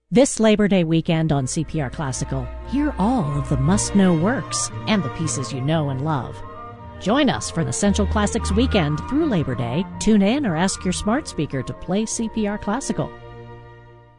This Labor Day weekend on CPR Classical, hear all of the must-know works and the pieces you know and love. Join us for the Central Classics weekend through Labor Day. Tune in or ask your smart speaker to play CPR Classical.